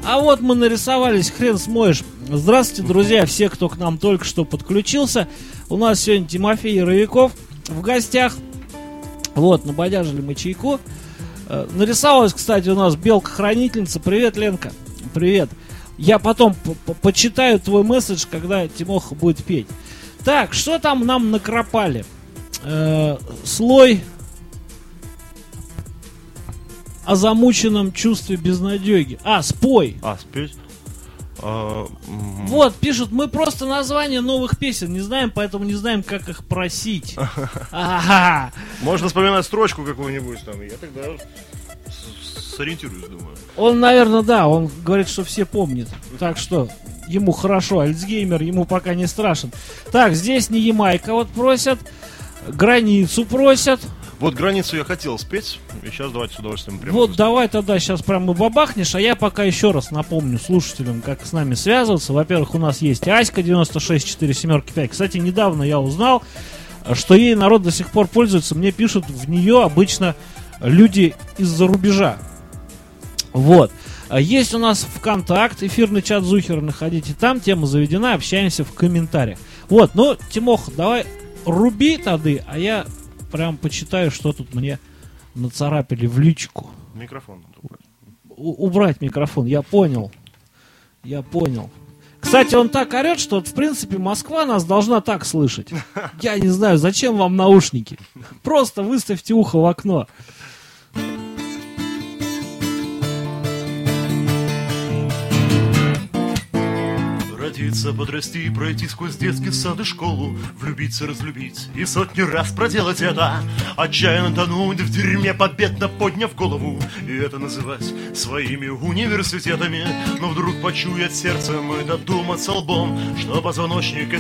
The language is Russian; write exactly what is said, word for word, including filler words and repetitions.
А вот мы нарисовались, хрен смоешь. Здравствуйте, друзья, все, кто к нам только что подключился. У нас сегодня Тимофей Яровиков в гостях. Вот, набодяжили мы чайку. Нарисовалась, кстати, у нас Белка-хранительница. Привет, Ленка. Привет. Я потом почитаю твой месседж, когда Тимоха будет петь. Так, что там нам накропали? Э, слой о замученном чувстве безнадеги. А, спой. А, спеть? А, м- Вот, пишут, мы просто название новых песен не знаем, поэтому не знаем, как их просить. Ага. Можно вспоминать строчку какую-нибудь там, я тогда с- сориентируюсь, думаю. Он, наверное, да, он говорит, что все помнят. Так что ему хорошо, Альцгеймер ему пока не страшен. Так, здесь не Ямайка вот просят, границу просят. Вот границу я хотел спеть, и сейчас давайте с удовольствием прямо. Вот давай тогда сейчас прямо бабахнешь, а я пока еще раз напомню слушателям, как с нами связываться. Во-первых, у нас есть Аська девяносто шесть четыре семь пять. Кстати, недавно я узнал, что ей народ до сих пор пользуется. Мне пишут в нее обычно люди из-за рубежа. Вот. Есть у нас ВКонтакт, эфирный чат Зухера, находите там, тема заведена, общаемся в комментариях. Вот, ну, Тимох, давай руби тады, а я прям почитаю, что тут мне нацарапили в личку. Микрофон надо убрать. У- убрать микрофон, я понял. Я понял. Кстати, он так орет, что, в принципе, Москва нас должна так слышать. Я не знаю, зачем вам наушники. Просто выставьте ухо в окно. Родиться, подрасти, пройти сквозь детский сад и школу, влюбиться, разлюбить и сотни раз проделать это, отчаянно тонуть в дерьме, победно подняв голову, и это называть своими университетами. Но вдруг почуять сердцем и додуматься лбом, что позвоночник и